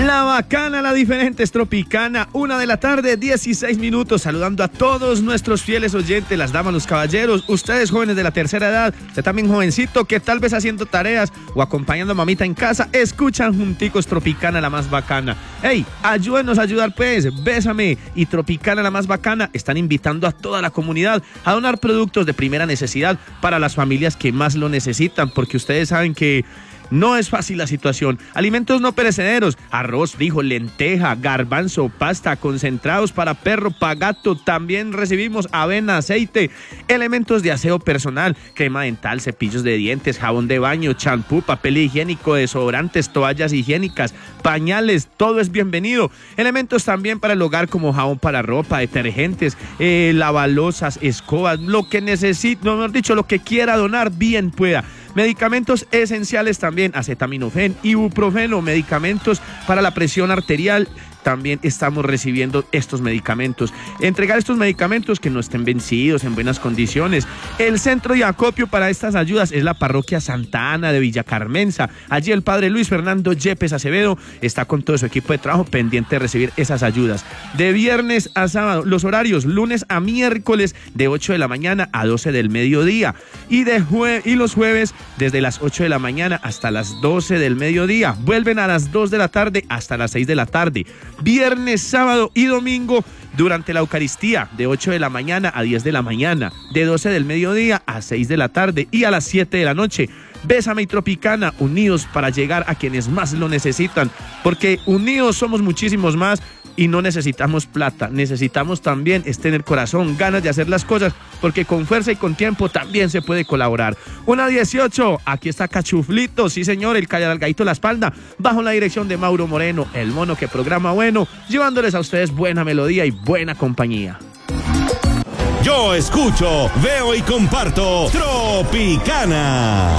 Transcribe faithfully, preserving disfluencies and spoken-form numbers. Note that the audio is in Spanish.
La bacana, la diferente es Tropicana, una de la tarde, dieciséis minutos, saludando a todos nuestros fieles oyentes, las damas, los caballeros, ustedes jóvenes de la tercera edad, usted también jovencito que tal vez haciendo tareas o acompañando a mamita en casa, escuchan junticos Tropicana, la más bacana. Hey, ayúdenos a ayudar pues, Bésame y Tropicana, la más bacana, están invitando a toda la comunidad a donar productos de primera necesidad para las familias que más lo necesitan, porque ustedes saben que no es fácil la situación. Alimentos no perecederos, arroz, frijol, lenteja, garbanzo, pasta, concentrados para perro, para gato. También recibimos avena, aceite, elementos de aseo personal, crema dental, cepillos de dientes, jabón de baño, champú, papel higiénico, desodorantes, toallas higiénicas, pañales, todo es bienvenido. Elementos también para el hogar como jabón para ropa, detergentes, eh, lavalosas, escobas, lo que necesite, no mejor dicho, lo que quiera donar, bien pueda. Medicamentos esenciales también, acetaminofén, ibuprofeno, medicamentos para la presión arterial. También estamos recibiendo estos medicamentos. Entregar estos medicamentos que no estén vencidos, en buenas condiciones. El centro de acopio para estas ayudas es la parroquia Santa Ana de Villa Carmenza. Allí el padre Luis Fernando Yepes Acevedo está con todo su equipo de trabajo pendiente de recibir esas ayudas. De viernes a sábado, los horarios lunes a miércoles de ocho de la mañana a doce del mediodía. Y, de jue y los jueves desde las ocho de la mañana hasta las doce del mediodía. Vuelven a las dos de la tarde hasta las seis de la tarde. Viernes, sábado y domingo durante la Eucaristía de ocho de la mañana a diez de la mañana, de doce del mediodía a seis de la tarde y a las siete de la noche. Bésame y Tropicana, unidos para llegar a quienes más lo necesitan, porque unidos somos muchísimos más y no necesitamos plata, necesitamos también es tener corazón, ganas de hacer las cosas, porque con fuerza y con tiempo también se puede colaborar. Una dieciocho, aquí está Cachuflito, sí señor, el callagalgadito la espalda, bajo la dirección de Mauro Moreno, el mono que programa bueno, llevándoles a ustedes buena melodía y buena compañía. Yo escucho, veo y comparto Tropicana.